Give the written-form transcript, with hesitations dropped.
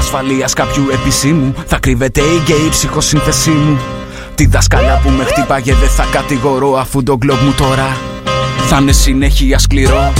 ασφαλείας κάποιου επισήμου θα κρύβεται η γκέι ψυχοσύνθεσή μου. Τη δασκάλα που με χτύπαγε δεν θα κατηγορώ, αφού το γκλοπ μου τώρα θα είναι συνέχεια σκληρό.